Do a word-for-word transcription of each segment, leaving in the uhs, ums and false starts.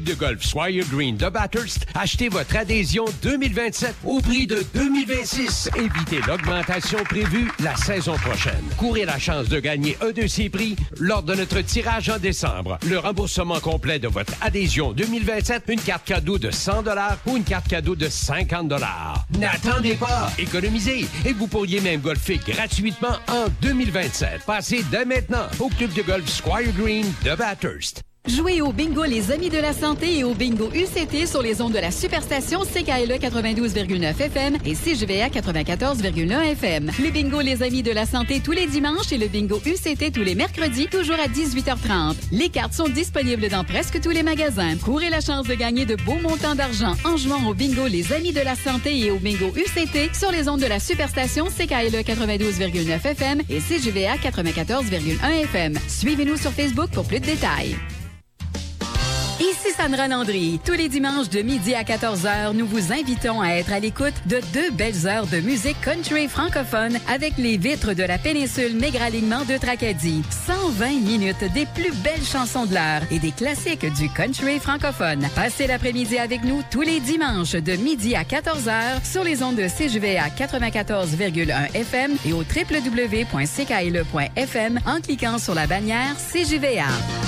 de golf Swire Green de Bathurst, achetez votre adhésion deux mille vingt-sept au prix de deux mille vingt-six. Évitez l'augmentation prévue la saison prochaine. Courez la chance de gagner un de ces prix lors de notre tirage en décembre. Le remboursement complet de votre adhésion deux mille vingt-sept, une carte cadeau de cent dollars ou une carte cadeau de cinquante dollars. N'attendez pas! Économisez et vous pourriez même golfer gratuitement en deux mille vingt-sept. Passez dès maintenant au club de golf Squire Green de Bathurst. Jouez au bingo Les Amis de la Santé et au bingo U C T sur les ondes de la superstation C K L E quatre-vingt-douze virgule neuf F M et C J V A quatre-vingt-quatorze virgule un F M. Le bingo Les Amis de la Santé tous les dimanches et le bingo U C T tous les mercredis, toujours à dix-huit heures trente. Les cartes sont disponibles dans presque tous les magasins. Courez la chance de gagner de beaux montants d'argent en jouant au bingo Les Amis de la Santé et au bingo U C T sur les ondes de la superstation C K L E quatre-vingt-douze virgule neuf F M et C J V A quatre-vingt-quatorze virgule un F M. Suivez-nous sur Facebook pour plus de détails. Ici Sandra Landry. Tous les dimanches de midi à quatorze heures, nous vous invitons à être à l'écoute de deux belles heures de musique country francophone avec les vitres de la péninsule Mégralignement de Tracadie. cent vingt minutes des plus belles chansons de l'heure et des classiques du country francophone. Passez l'après-midi avec nous tous les dimanches de midi à quatorze heures sur les ondes de C J V A quatre-vingt-quatorze virgule un F M et au w w w point c k l e point f m en cliquant sur la bannière C J V A.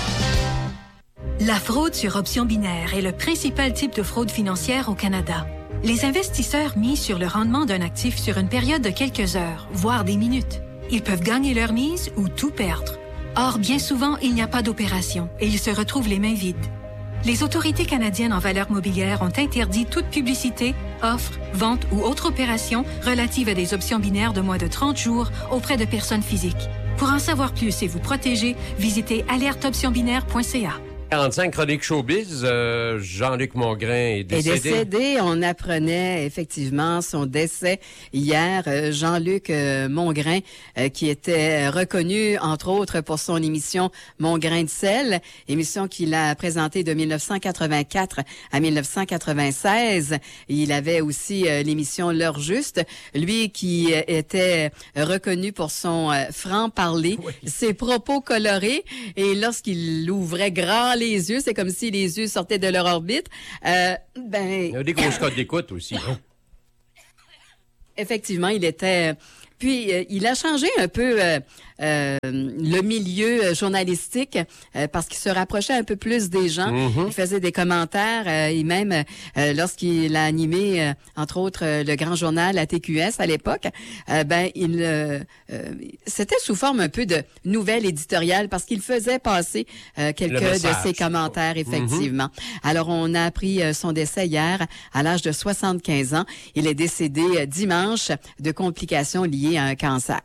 La fraude sur options binaires est le principal type de fraude financière au Canada. Les investisseurs misent sur le rendement d'un actif sur une période de quelques heures, voire des minutes. Ils peuvent gagner leur mise ou tout perdre. Or, bien souvent, il n'y a pas d'opération et ils se retrouvent les mains vides. Les autorités canadiennes en valeurs mobilières ont interdit toute publicité, offre, vente ou autre opération relative à des options binaires de moins de trente jours auprès de personnes physiques. Pour en savoir plus et vous protéger, visitez alerte options binaires point c a. quarante-cinq Chroniques Showbiz, euh, Jean-Luc Mongrain est décédé. Est décédé. On apprenait effectivement son décès hier. Euh, Jean-Luc euh, Mongrain, euh, qui était reconnu, entre autres, pour son émission Mon grain de sel, émission qu'il a présentée de dix-neuf cent quatre-vingt-quatre à dix-neuf cent quatre-vingt-seize. Il avait aussi euh, l'émission L'heure juste. Lui qui euh, était reconnu pour son euh, franc-parler, oui. Ses propos colorés, et lorsqu'il ouvrait grand les yeux, c'est comme si les yeux sortaient de leur orbite. Euh, ben, il y a des grosses codes d'écoute aussi. Hein? Effectivement, il était... Puis, euh, il a changé un peu euh, euh, le milieu journalistique euh, parce qu'il se rapprochait un peu plus des gens. Mm-hmm. Il faisait des commentaires euh, et même euh, lorsqu'il a animé, euh, entre autres, euh, le grand journal à T Q S à l'époque, euh, ben il euh, euh, c'était sous forme un peu de nouvelle éditoriale parce qu'il faisait passer euh, quelques de ses commentaires, effectivement. Mm-hmm. Alors, on a appris euh, son décès hier à l'âge de soixante-quinze ans. Il est décédé euh, dimanche de complications liées à un cancer.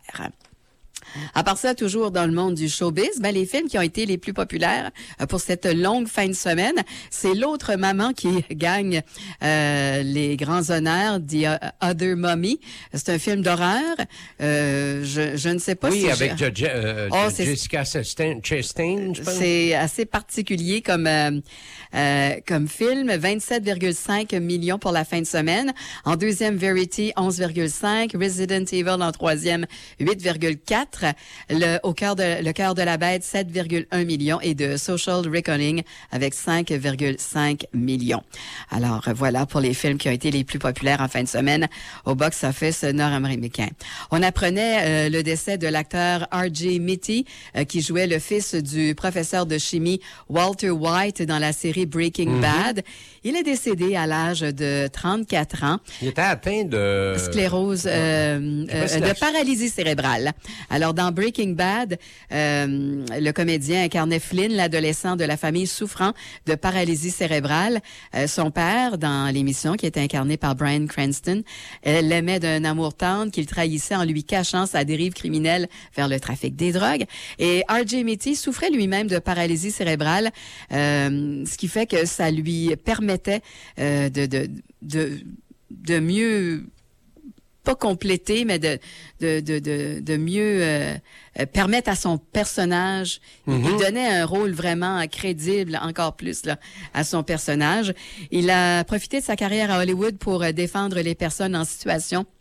À part ça, toujours dans le monde du showbiz, ben, les films qui ont été les plus populaires euh, pour cette longue fin de semaine, c'est L'autre maman qui gagne euh, les grands honneurs, The Other Mommy. C'est un film d'horreur. Euh, je, je ne sais pas oui, si... Oui, avec je... je, je, euh, oh, Jessica Chastain, je pense. C'est assez particulier comme, euh, euh, comme film. vingt-sept virgule cinq millions pour la fin de semaine. En deuxième, Verity, onze virgule cinq. Resident Evil en troisième, huit virgule quatre. Le, au cœur de, le cœur de la bête, sept virgule un millions et de Social Reckoning avec cinq virgule cinq millions. Alors, voilà pour les films qui ont été les plus populaires en fin de semaine au box-office nord-américain. On apprenait euh, le décès de l'acteur R J Mitte, euh, qui jouait le fils du professeur de chimie Walter White dans la série Breaking mm-hmm. Bad. Il est décédé à l'âge de trente-quatre ans. Il était atteint de... Sclérose, euh, euh, si de la... paralysie cérébrale. Alors, dans Breaking Bad, euh, le comédien incarnait Flynn, l'adolescent de la famille souffrant de paralysie cérébrale. Euh, son père, dans l'émission, qui était incarné par Bryan Cranston, euh, l'aimait d'un amour tendre qu'il trahissait en lui cachant sa dérive criminelle vers le trafic des drogues. Et R J Mitte souffrait lui-même de paralysie cérébrale, euh, ce qui fait que ça lui permettait euh, de, de, de, de mieux... pas compléter, mais de de de de, de mieux euh, permettre à son personnage. Mm-hmm. Il donnait un rôle vraiment crédible, encore plus là, à son personnage. Il a profité de sa carrière à Hollywood pour défendre les personnes en situation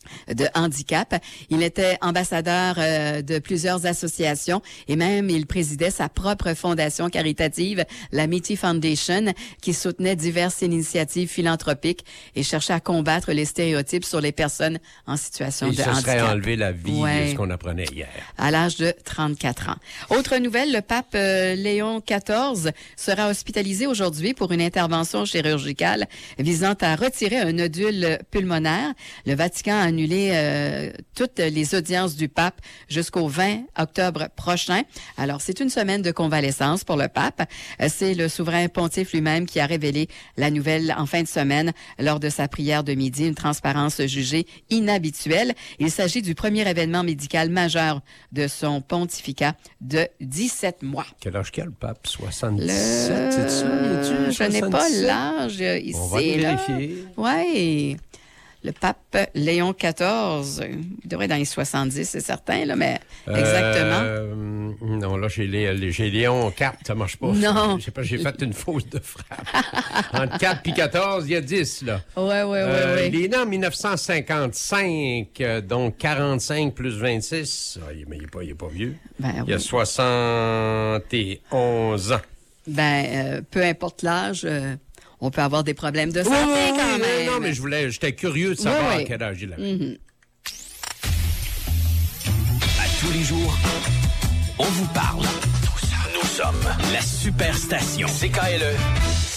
de handicap. Il était ambassadeur euh, de plusieurs associations et même il présidait sa propre fondation caritative, la Métis Foundation, qui soutenait diverses initiatives philanthropiques et cherchait à combattre les stéréotypes sur les personnes en situation il de handicap. Il se serait enlevé la vie ouais. de ce qu'on apprenait hier. À l'âge de trente-quatre ans. Autre nouvelle, le pape euh, Léon quatorze sera hospitalisé aujourd'hui pour une intervention chirurgicale visant à retirer un nodule pulmonaire. Le Vatican a annulé euh, toutes les audiences du pape jusqu'au vingt octobre prochain. Alors, c'est une semaine de convalescence pour le pape. Euh, c'est le souverain pontife lui-même qui a révélé la nouvelle en fin de semaine lors de sa prière de midi, une transparence jugée inhabituelle. Il s'agit du premier événement médical majeur de son pontificat de dix-sept mois. Quel âge qu'a le pape? soixante-dix-sept, le... c'est ça? Je n'ai pas l'âge ici. On va vérifier. Oui. Le pape Léon quatorze, il devrait être dans les soixante-dix, c'est certain, là, mais exactement. Euh, non, là, j'ai, les, j'ai Léon quatre, ça marche pas. Non. Je sais pas, j'ai fait une fausse de frappe. Entre quatre puis quatorze, il y a dix, là. Oui, oui, euh, oui, oui. Il est né en dix-neuf cent cinquante-cinq, euh, donc quarante-cinq plus vingt-six. Ah, mais il n'est pas, il est pas vieux. Ben, il a oui. soixante et onze ans. Ben, euh, peu importe l'âge... Euh... On peut avoir des problèmes de santé oui, oui, quand oui, même. Non, mais je voulais, j'étais curieux de savoir oui, oui. à quel âge il avait. Mm-hmm. À tous les jours, on vous parle. Nous sommes la Superstation. C K L E